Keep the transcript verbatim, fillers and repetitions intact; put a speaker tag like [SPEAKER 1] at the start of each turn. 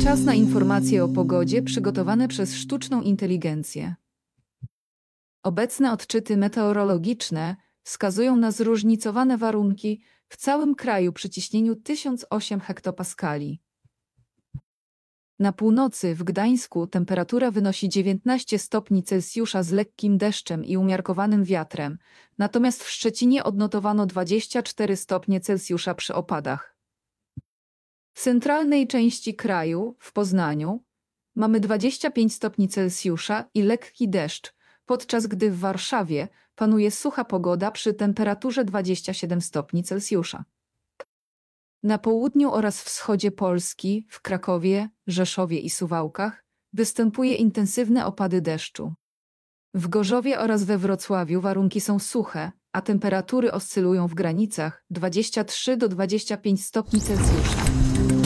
[SPEAKER 1] Czas na informacje o pogodzie przygotowane przez sztuczną inteligencję. Obecne odczyty meteorologiczne wskazują na zróżnicowane warunki w całym kraju przy ciśnieniu tysiąc osiem hektopaskali. Na północy w Gdańsku temperatura wynosi dziewiętnaście stopni Celsjusza z lekkim deszczem i umiarkowanym wiatrem, natomiast w Szczecinie odnotowano dwadzieścia cztery stopnie Celsjusza przy opadach. W centralnej części kraju, w Poznaniu, mamy dwadzieścia pięć stopni Celsjusza i lekki deszcz, podczas gdy w Warszawie panuje sucha pogoda przy temperaturze dwadzieścia siedem stopni Celsjusza. Na południu oraz wschodzie Polski, w Krakowie, Rzeszowie i Suwałkach, występuje intensywne opady deszczu. W Gorzowie oraz we Wrocławiu warunki są suche, a temperatury oscylują w granicach dwadzieścia trzy do dwudziestu pięciu stopni Celsjusza.